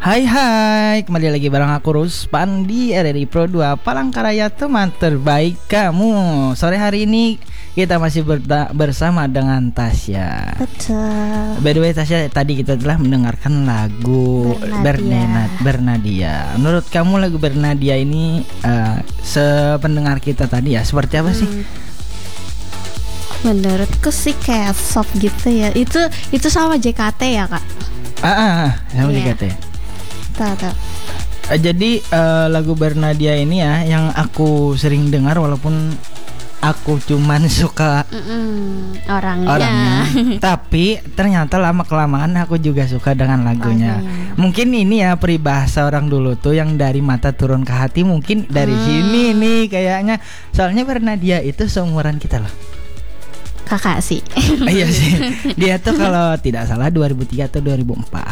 Hai, kembali lagi bareng aku Ruspan di RRI Pro 2 Palangkaraya, teman terbaik kamu. Sore hari ini kita masih bersama dengan Tasya. Betul. By the way Tasya, tadi kita telah mendengarkan lagu Bernadia. Menurut kamu lagu Bernadia ini sependengar kita tadi ya, seperti apa sih? Menurutku sih kayak soft gitu ya. Itu sama JKT ya kak? Sama JKT. Tahu. Jadi lagu Bernadia ini ya yang aku sering dengar, walaupun aku cuman suka orangnya. Tapi ternyata lama kelamaan aku juga suka dengan lagunya. Mungkin ini ya peribahasa orang dulu tuh, yang dari mata turun ke hati, mungkin dari sini nih kayaknya. Soalnya Bernadia itu seumuran kita loh. Kakak sih. Iya sih. Dia tuh kalau tidak salah 2003 atau 2004.